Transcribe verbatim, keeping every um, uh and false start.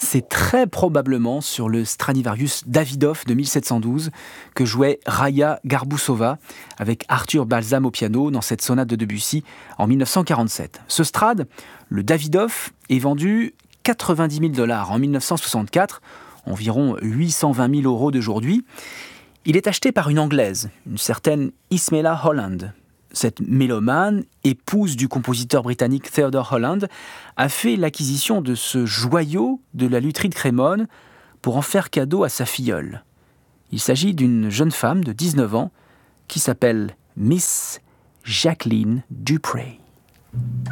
C'est très probablement sur le Stradivarius Davidoff de mille sept cent douze que jouait Raya Garbusova avec Arthur Balsam au piano dans cette sonate de Debussy en mille neuf cent quarante-sept. Ce Strad, le Davidoff, est vendu quatre-vingt-dix mille dollars en mille neuf cent soixante-quatre, environ huit cent vingt mille euros d'aujourd'hui. Il est acheté par une Anglaise, une certaine Ismela Holland. Cette mélomane, épouse du compositeur britannique Theodore Holland, a fait l'acquisition de ce joyau de la lutherie de Crémone pour en faire cadeau à sa filleule. Il s'agit d'une jeune femme de dix-neuf ans qui s'appelle Miss Jacqueline Dupree.